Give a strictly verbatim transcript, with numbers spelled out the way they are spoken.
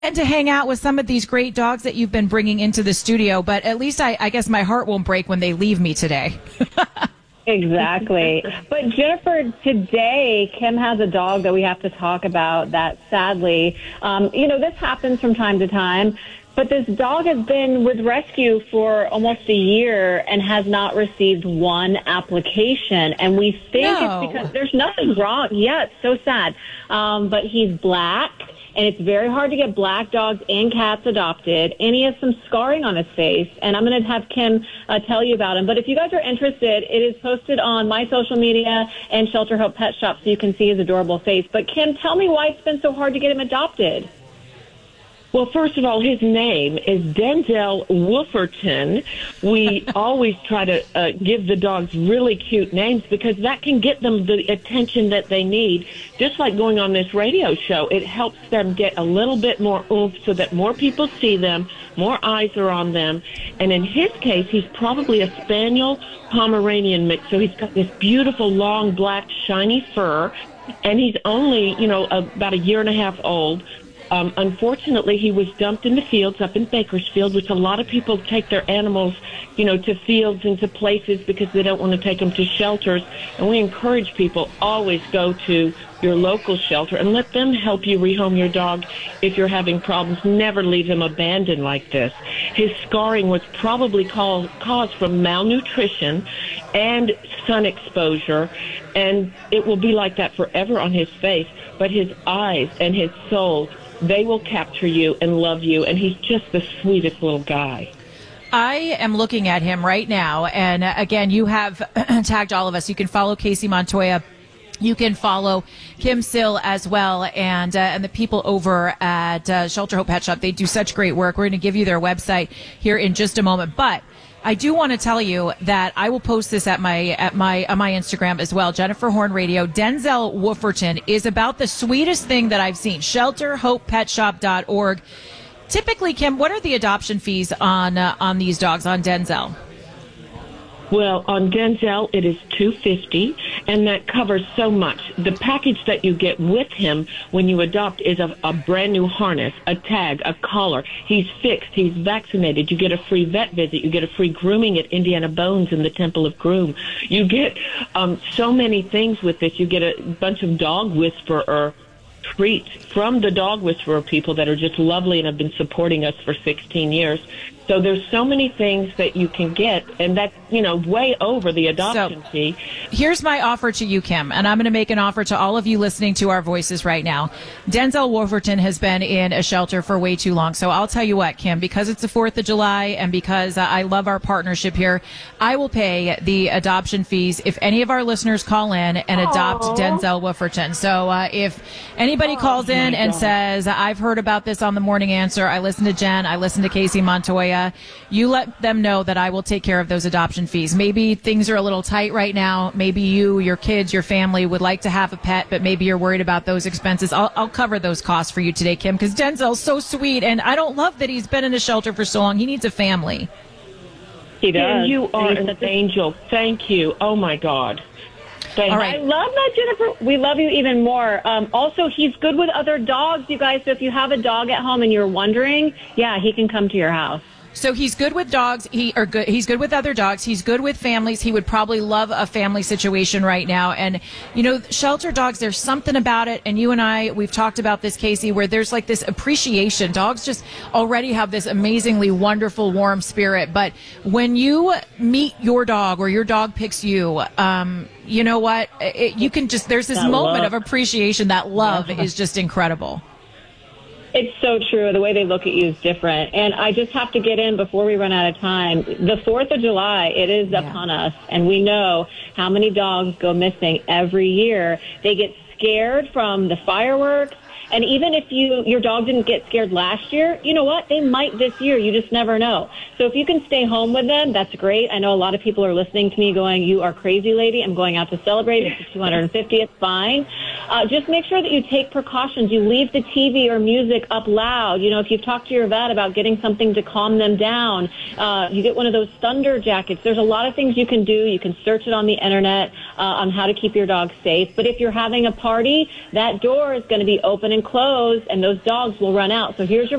And to hang out with some of these great dogs that you've been bringing into the studio, but at least I, I guess my heart won't break when they leave me today. Exactly. But Jennifer, today, Kim has a dog that we have to talk about that sadly, um, you know, this happens from time to time, but this dog has been with rescue for almost a year and has not received one application. And we think No. it's because there's nothing wrong. Yeah, it's so sad. Um, but he's black. And it's very hard to get black dogs and cats adopted. And he has some scarring on his face. And I'm going to have Kim uh, tell you about him. But if you guys are interested, it is posted on my social media and Shelter Hope Pet Shop so you can see his adorable face. But Kim, tell me why it's been so hard to get him adopted. Well, first of all, his name is Denzel Wolferton. We always try to uh, give the dogs really cute names because that can get them the attention that they need. Just like going on this radio show, it helps them get a little bit more oomph so that more people see them, more eyes are on them. And in his case, he's probably a Spaniel Pomeranian mix. So he's got this beautiful, long, black, shiny fur. And he's only, you know, about a year and a half old. Um, unfortunately, he was dumped in the fields up in Bakersfield, which a lot of people take their animals, you know, to fields and to places because they don't want to take them to shelters. And we encourage people, always go to your local shelter and let them help you rehome your dog if you're having problems. Never leave him abandoned like this. His scarring was probably called, caused from malnutrition and sun exposure, and it will be like that forever on his face. But his eyes and his soul, they will capture you and love you, and he's just the sweetest little guy. I am looking at him right now, and uh, again, you have tagged all of us. You can follow Casey Montoya. You can follow Kim Sill as well, and uh, and the people over at uh, Shelter Hope Pet Shop. They do such great work. We're going to give you their website here in just a moment, but I do want to tell you that I will post this at my at my on my Instagram as well. Jennifer Horn Radio. Denzel Wolferton is about the sweetest thing that I've seen. shelter hope pet shop dot org. Typically, Kim, what are the adoption fees on uh, on these dogs, on Denzel? Well, on Denzel, it is two hundred fifty dollars, and that covers so much. The package that you get with him when you adopt is a, a brand new harness, a tag, a collar. He's fixed. He's vaccinated. You get a free vet visit. You get a free grooming at Indiana Bones in the Temple of Groom. You get um, so many things with this. You get a bunch of dog whisperer treats from the dog whisperer people that are just lovely and have been supporting us for sixteen years. So there's so many things that you can get, and that's, you know, way over the adoption so, fee. Here's my offer to you, Kim, and I'm going to make an offer to all of you listening to our voices right now. Denzel Wolferton has been in a shelter for way too long, so I'll tell you what, Kim, because it's the fourth of July and because uh, I love our partnership here, I will pay the adoption fees if any of our listeners call in and adopt Aww. Denzel Wolferton. So uh, if anybody calls oh, in and God. says, I've heard about this on the Morning Answer, I listened to Jen, I listened to Casey Montoya, you let them know that I will take care of those adoption fees. Maybe things are a little tight right now. Maybe you, your kids, your family would like to have a pet, but maybe you're worried about those expenses. I'll, I'll cover those costs for you today, Kim, because Denzel's so sweet, and I don't love that he's been in a shelter for so long. He needs a family. He does. And you are And an angel. Thank you. Oh, my God. Thank All right. I love that, Jennifer. We love you even more. Um, also, he's good with other dogs, you guys. So if you have a dog at home and you're wondering, yeah, he can come to your house. So he's good with dogs. He or good. He's good with other dogs. He's good with families. He would probably love a family situation right now. And you know, shelter dogs. There's something about it. And you and I, we've talked about this, Casey, where there's like this appreciation. Dogs just already have this amazingly wonderful, warm spirit. But when you meet your dog or your dog picks you, um, you know what? It, you can just there's this That moment love. of appreciation. That love Yeah. is just incredible. It's so true. The way they look at you is different. And I just have to get in before we run out of time. The fourth of July, it is Yeah. upon us. And we know how many dogs go missing every year. They get scared from the fireworks. And even if you your dog didn't get scared last year, you know what? They might this year. You just never know. So if you can stay home with them, that's great. I know a lot of people are listening to me going, you are crazy, lady. I'm going out to celebrate. It's the two hundred fiftieth. Fine. Uh, just make sure that you take precautions. You leave the T V or music up loud. You know, if you've talked to your vet about getting something to calm them down, uh, you get one of those thunder jackets. There's a lot of things you can do. You can search it on the internet uh, on how to keep your dog safe. But if you're having a party, that door is going to be open and close and those dogs will run out. So here's your